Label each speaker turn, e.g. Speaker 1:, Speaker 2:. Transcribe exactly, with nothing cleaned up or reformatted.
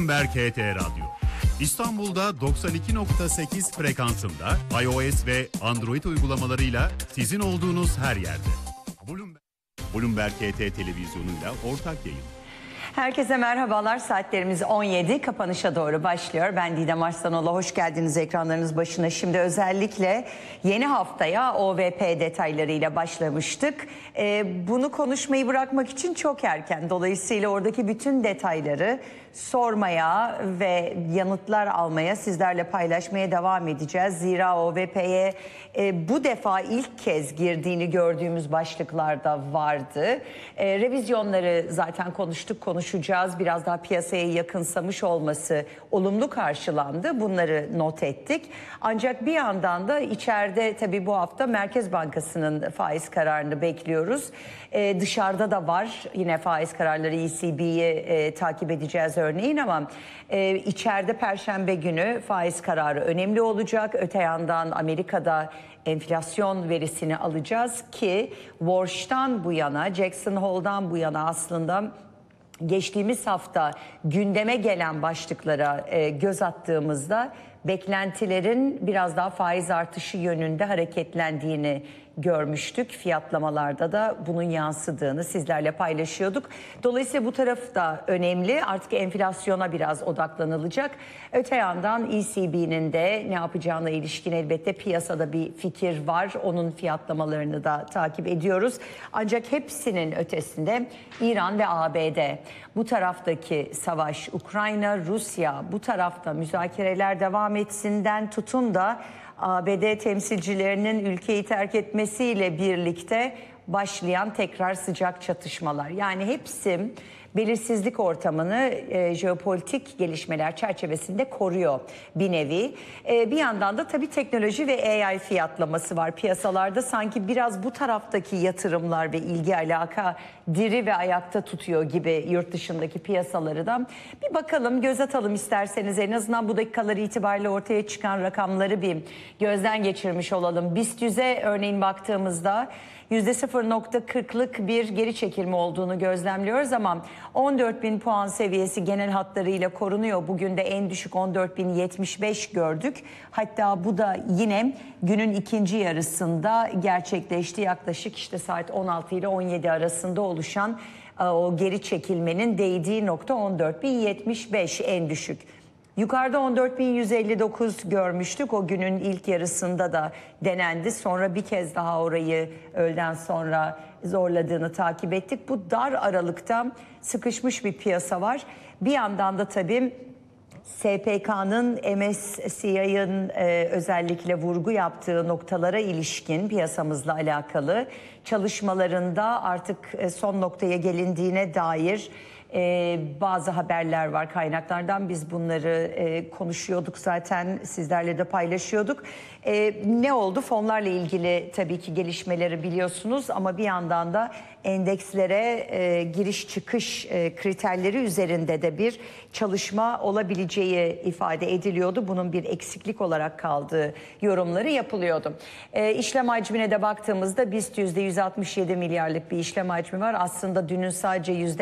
Speaker 1: Bloomberg H T Radyo. İstanbul'da doksan iki nokta sekiz frekansında iOS ve Android uygulamalarıyla sizin olduğunuz her yerde. Bloomberg, Bloomberg H T televizyonuyla ortak yayın.
Speaker 2: Herkese merhabalar. Saatlerimiz on yedi. Kapanışa doğru başlıyor. Ben Didem Arslanoğlu. Hoş geldiniz ekranlarınız başına. Şimdi özellikle yeni haftaya O V P detaylarıyla başlamıştık. Ee, bunu konuşmayı bırakmak için çok erken. Dolayısıyla oradaki bütün detayları sormaya ve yanıtlar almaya, sizlerle paylaşmaya devam edeceğiz. Zira O V P'ye e, bu defa ilk kez girdiğini gördüğümüz başlıklar da vardı. E, revizyonları zaten konuştuk, konuşacağız. Biraz daha piyasaya yakınsamış olması olumlu karşılandı. Bunları not ettik. Ancak bir yandan da içeride tabii bu hafta Merkez Bankası'nın faiz kararını bekliyoruz. E, dışarıda da var yine faiz kararları, E C B'yi e, takip edeceğiz örneğin, ama e, içeride Perşembe günü faiz kararı önemli olacak. Öte yandan Amerika'da enflasyon verisini alacağız ki Warsh'tan bu yana, Jackson Hole'dan bu yana aslında geçtiğimiz hafta gündeme gelen başlıklara e, göz attığımızda beklentilerin biraz daha faiz artışı yönünde hareketlendiğini görmüştük. Fiyatlamalarda da bunun yansıdığını sizlerle paylaşıyorduk. Dolayısıyla bu taraf da önemli. Artık enflasyona biraz odaklanılacak. Öte yandan E C B'nin de ne yapacağına ilişkin elbette piyasada bir fikir var. Onun fiyatlamalarını da takip ediyoruz. Ancak hepsinin ötesinde İran ve A B D. Bu taraftaki savaş, Ukrayna, Rusya, bu tarafta müzakereler devam etsinden tutun da A B D temsilcilerinin ülkeyi terk etmesiyle birlikte başlayan tekrar sıcak çatışmalar. Yani hepsi belirsizlik ortamını e, jeopolitik gelişmeler çerçevesinde koruyor bir nevi. E, bir yandan da tabii teknoloji ve A I fiyatlaması var piyasalarda. Sanki biraz bu taraftaki yatırımlar ve ilgi alaka diri ve ayakta tutuyor gibi yurt dışındaki piyasaları da. Bir bakalım, göz atalım isterseniz, en azından bu dakikalar itibariyle ortaya çıkan rakamları bir gözden geçirmiş olalım. BIST yüze örneğin baktığımızda yüzde sıfır nokta kırklık bir geri çekilme olduğunu gözlemliyoruz, ama on dört bin puan seviyesi genel hatlarıyla korunuyor. Bugün de en düşük on dört bin yetmiş beş gördük. Hatta bu da yine günün ikinci yarısında gerçekleşti. Yaklaşık işte saat on altı ile on yedi arasında oluşan o geri çekilmenin değdiği nokta on dört bin yetmiş beş en düşük. Yukarıda on dört bin yüz elli dokuz görmüştük. O günün ilk yarısında da denendi. Sonra bir kez daha orayı öğleden sonra zorladığını takip ettik. Bu dar aralıkta sıkışmış bir piyasa var. Bir yandan da tabii S P K'nın M S C I'ın e, özellikle vurgu yaptığı noktalara ilişkin piyasamızla alakalı çalışmalarında artık e, son noktaya gelindiğine dair Ee, bazı haberler var kaynaklardan. Biz bunları e, konuşuyorduk zaten, sizlerle de paylaşıyorduk. Ee, ne oldu? Fonlarla ilgili tabii ki gelişmeleri biliyorsunuz, ama bir yandan da endekslere e, giriş çıkış e, kriterleri üzerinde de bir çalışma olabileceği ifade ediliyordu. Bunun bir eksiklik olarak kaldığı yorumları yapılıyordu. E, işlem hacmine de baktığımızda BIST yüzde yüz altmış yedi milyarlık bir işlem hacmi var. Aslında dünün sadece yüzde